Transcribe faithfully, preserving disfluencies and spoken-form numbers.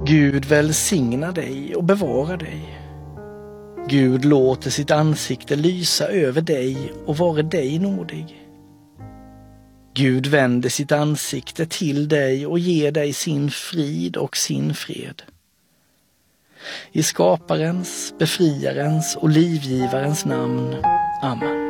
Gud välsigna dig och bevara dig. Gud låter sitt ansikte lysa över dig och vare dig nådig. Gud vänder sitt ansikte till dig och ger dig sin frid och sin fred. I skaparens, befriarens och livgivarens namn. Amen.